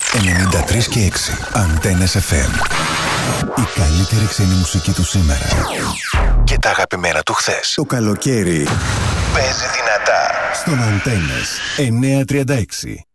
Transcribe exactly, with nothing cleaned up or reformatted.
ενενήντα τρία και έξι Αντένες εφ εμ. Η καλύτερη ξένη μουσική του σήμερα και τα αγαπημένα του χθες. Το καλοκαίρι παίζει δυνατά στον Αντένες εννιακόσια τριάντα έξι.